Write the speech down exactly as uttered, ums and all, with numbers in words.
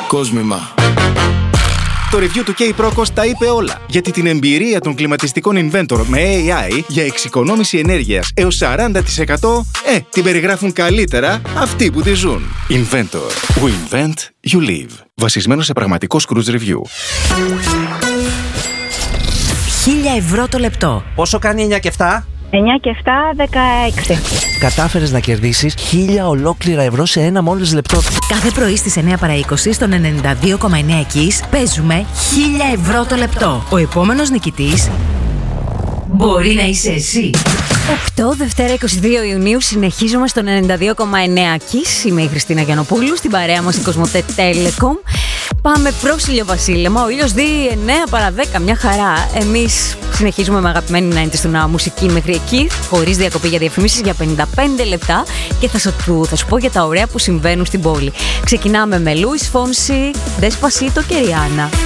Κόσμημα. Το review του K-Procos τα είπε όλα, γιατί την εμπειρία των κλιματιστικών Inventor με έι άι για εξοικονόμηση ενέργειας έως σαράντα τοις εκατό ε, την περιγράφουν καλύτερα αυτοί που τη ζουν. Inventor. We invent, you live. Βασισμένο σε πραγματικό Cruise Review. Χίλια ευρώ το λεπτό. Πόσο κάνει εννιά και επτά? εννιά και επτά, δεκαέξι. Κατάφερες να κερδίσεις χίλια ολόκληρα ευρώ σε ένα μόλις λεπτό. Κάθε πρωί στις εννιά παρά είκοσι στον ενενήντα δύο κόμμα εννέα Kiss παίζουμε χίλια ευρώ το λεπτό. Ο επόμενος νικητής μπορεί να είσαι εσύ. οκτώ Δευτέρα είκοσι δύο Ιουνίου συνεχίζουμε στον ενενήντα δύο κόμμα εννέα Kiss. Είμαι η Χριστίνα Γιαννοπούλου, στην παρέα μας η Κοσμοτέ Telecom. Πάμε προς ηλιοβασίλεμα. Ο ήλιος δει εννιά παρά δέκα, μια χαρά. Εμείς συνεχίζουμε με αγαπημένη ενενήντα του Ναού μουσική μέχρι εκεί, χωρίς διακοπή για διαφημίσεις για πενήντα πέντε λεπτά και θα σου, θα σου πω για τα ωραία που συμβαίνουν στην πόλη. Ξεκινάμε με Λούις Φόνσι, Despacito και Ριάννα.